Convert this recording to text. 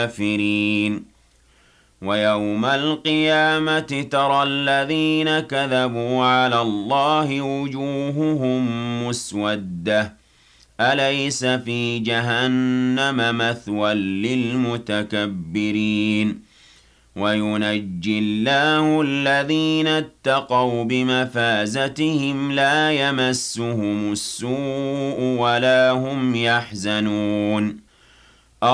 الكافرين ويوم القيامة ترى الذين كذبوا على الله وجوههم مسودة أليس في جهنم مثوى للمتكبرين وينجي الله الذين اتقوا بمفازتهم لا يمسهم السوء ولا هم يحزنون